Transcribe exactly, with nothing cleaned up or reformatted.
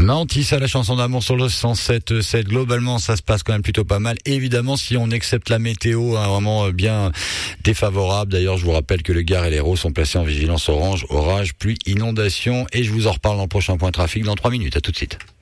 Mantis à la chanson d'amour sur le cent sept virgule sept. Globalement, ça se passe quand même plutôt pas mal. Évidemment, si on accepte la météo, hein, vraiment bien défavorable. D'ailleurs, je vous rappelle que le Gard et l'Hérault sont placés en vigilance orange, orage, pluie, inondation. Et je vous en reparle dans le prochain point trafic dans trois minutes. À tout de suite.